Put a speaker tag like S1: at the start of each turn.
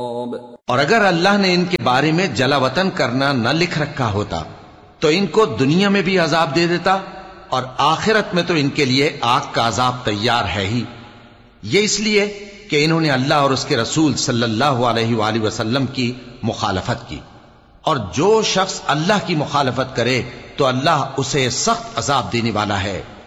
S1: और अगर अल्लाह ने इनके बारे में जलावतन करना न लिख रखा होता तो इनको दुनिया में भी अजाब दे देता और आखिरत में तो इनके लिए आग का अजाब तैयार है ही। ये इसलिए कि इन्होंने अल्लाह और उसके रसूल सल्लल्लाहु अलैहि वसल्लम की मुखालफत की, और जो शख्स अल्लाह की मुखालफत करे तो अल्लाह उसे सख्त अजाब देने वाला है।